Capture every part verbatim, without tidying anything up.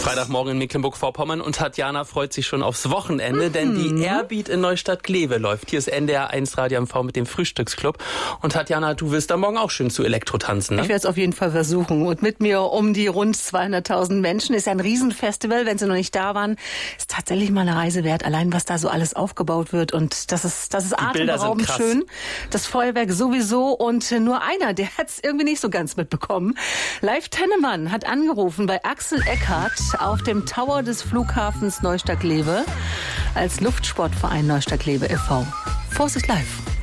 Freitagmorgen in Mecklenburg-Vorpommern und Tatjana freut sich schon aufs Wochenende, mhm. denn die Airbeat in Neustadt-Glewe läuft. Hier ist N D R eins Radio M V mit dem Frühstücksclub. Und Tatjana, du wirst da morgen auch schön zu Elektro tanzen, ne? Ich werde es auf jeden Fall versuchen. Und mit mir um die rund zweihunderttausend Menschen ist ein Riesenfestival. Wenn sie noch nicht da waren, ist tatsächlich mal eine Reise wert. Allein, was da so alles aufgebaut wird. Und das ist, das ist atemberaubend schön. Das Feuerwerk sowieso. Und nur einer, der hat es irgendwie nicht so ganz mitbekommen. Live Tennemann hat angerufen bei Axel Eckhardt auf dem Tower des Flughafens Neustadt-Glewe als Luftsportverein Neustadt-Glewe e V Vorsicht live.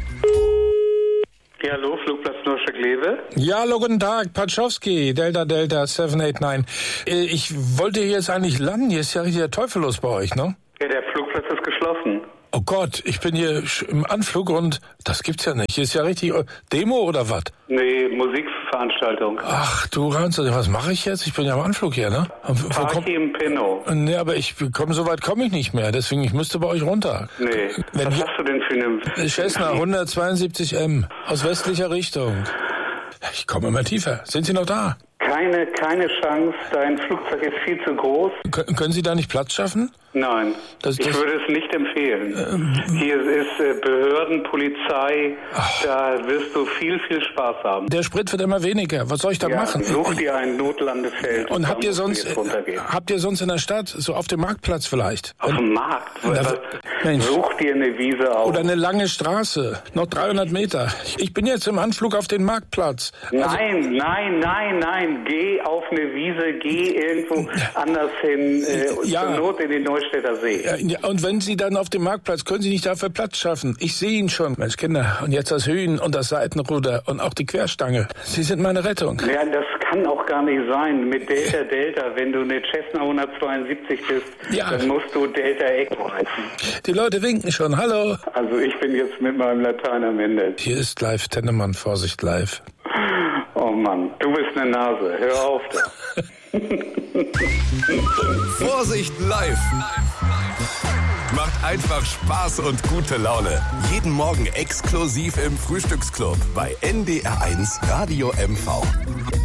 Ja, hallo, Flugplatz Neustadt-Glewe. Ja, hallo, guten Tag, Patschowski, Delta Delta sieben acht neun. Ich wollte hier jetzt eigentlich landen, hier ist ja richtig der Teufel los bei euch, ne? Ja, der Flugplatz ist geschlossen. Oh Gott, ich bin hier im Anflug und das gibt's ja nicht. Hier ist ja richtig Demo oder was? Nee, Musikveranstaltung. Ach du Ranz, was mache ich jetzt? Ich bin ja am Anflug hier, ne? Party im Pinno. Nee, aber ich komm, so weit komme ich nicht mehr, deswegen ich müsste bei euch runter. Nee, Wenn was hier, hast du denn für eine... Cessna hundertzweiundsiebzig M aus westlicher Richtung. Ich komme immer tiefer. Sind Sie noch da? Keine, keine Chance. Dein Flugzeug ist viel zu groß. Kön- können Sie da nicht Platz schaffen? Nein, Das- ich das- würde es nicht empfehlen. Ähm, Hier ist äh, Behörden, Polizei, Ach. da wirst du viel, viel Spaß haben. Der Sprit wird immer weniger. Was soll ich da Ja, machen? such dir ein Notlandefeld. Und da habt ihr musst du sonst jetzt runtergehen. habt ihr sonst in der Stadt so auf dem Marktplatz vielleicht? Auf dem Markt? Da- Was? Mensch. Such dir eine Wiese aus. Oder eine lange Straße, noch dreihundert Meter. Ich bin jetzt im Anflug auf den Marktplatz. Also, Nein, nein, nein, nein. Geh auf eine Wiese, geh irgendwo anders hin, äh, Ja. zur Not in den Neustädter See. ja, und wenn Sie dann auf dem Marktplatz, können Sie nicht dafür Platz schaffen? Ich sehe ihn schon, Mensch Kinder. Und jetzt das Hühn und das Seitenruder und auch die Querstange. Sie sind meine Rettung. Ja, das kann auch gar nicht sein. Mit Delta Delta, wenn du eine Cessna hundertzweiundsiebzig bist, Ja. dann musst du Delta Echo heißen. Die Leute winken schon. Hallo. Also ich bin jetzt mit meinem Latein am Ende. Hier ist live Tennemann, Vorsicht live. Oh Mann, du bist eine Nase. Hör auf da. Vorsicht live! Macht einfach Spaß und gute Laune. Jeden Morgen exklusiv im Frühstücksclub bei N D R eins Radio M V.